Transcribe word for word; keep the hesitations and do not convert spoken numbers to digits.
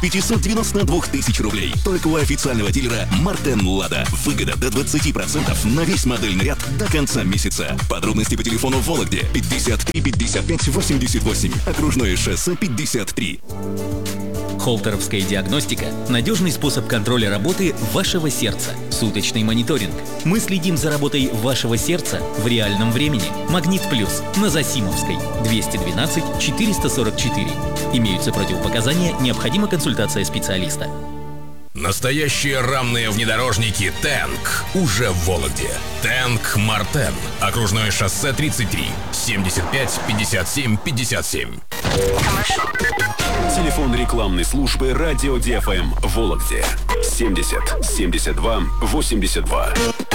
пятьсот девяносто две тысячи рублей. Только у официального дилера Мартен Лада. Выгода до двадцати процентов на весь модельный ряд до конца месяца. Подробности по телефону в Вологде пятьдесят три пятьдесят пять восемьдесят восемь. Окружное шоссе пятьдесят три. Холтеровская диагностика – надежный способ контроля работы вашего сердца. Суточный мониторинг. Мы следим за работой вашего сердца в реальном времени. Магнит Плюс на Засимовской, двести двенадцать четыреста сорок четыре. Имеются противопоказания, необходима консультация специалиста. Настоящие рамные внедорожники «Тэнк» уже в Вологде. «Тэнк Мартен». Окружное шоссе тридцать три. семьдесят пять пятьдесят семь пятьдесят семь. Телефон рекламной службы «Радио ди эф эм» в Вологде. семьдесят семьдесят два восемьдесят два.